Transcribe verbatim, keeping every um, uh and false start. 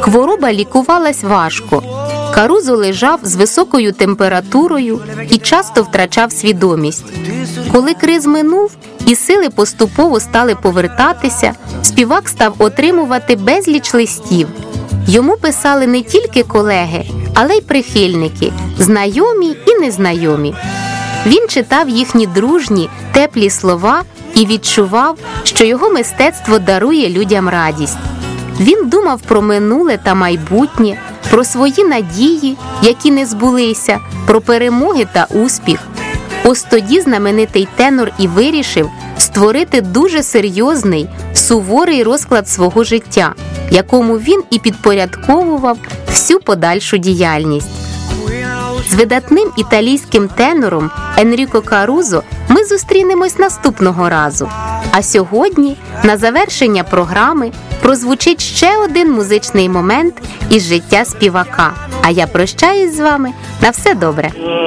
Хвороба лікувалась важко. Карузо лежав з високою температурою і часто втрачав свідомість. Коли криз минув і сили поступово стали повертатися, співак став отримувати безліч листів. Йому писали не тільки колеги, але й прихильники, знайомі і незнайомі. Він читав їхні дружні, теплі слова і відчував, що його мистецтво дарує людям радість. Він думав про минуле та майбутнє, про свої надії, які не збулися, про перемоги та успіх. Ось тоді знаменитий тенор і вирішив створити дуже серйозний, суворий розклад свого життя, якому він і підпорядковував всю подальшу діяльність. З видатним італійським тенором Енріко Карузо ми зустрінемось наступного разу. А сьогодні, на завершення програми, прозвучить ще один музичний момент із життя співака. А я прощаюсь з вами. На все добре!